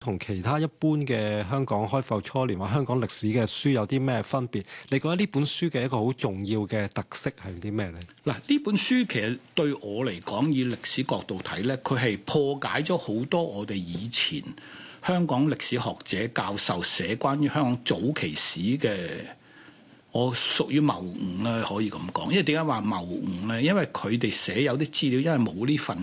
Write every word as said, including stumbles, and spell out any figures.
同其他一般嘅香港開埠初年或香港歷史嘅書有啲咩分別？你覺得呢本書嘅一個好重要嘅特色係啲咩呢？ 嗱，呢本書其實對我嚟講，以歷史角度睇咧，佢係破解咗好多我哋以前香港歷史學者教授寫關於香港早期史嘅，我屬於謬誤啦，可以咁講。因為點解話謬誤咧？因為佢哋寫有啲資料，因為冇呢份